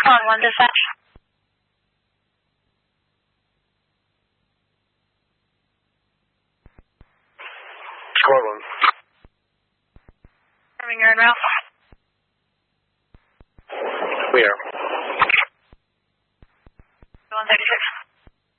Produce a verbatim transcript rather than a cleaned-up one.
On one dispatch. Squad one. Coming your route. We are.